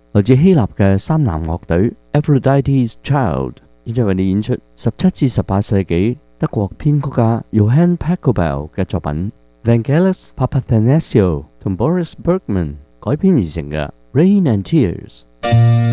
來自希臘嘅三男樂隊 Aphrodite's Child， 現在為你演出17至18世紀德國編曲家 Johann Pachelbel 嘅作品 Vangelis Papathanassiou 同 Boris Bergman 改編而成嘅《Rain and Tears》。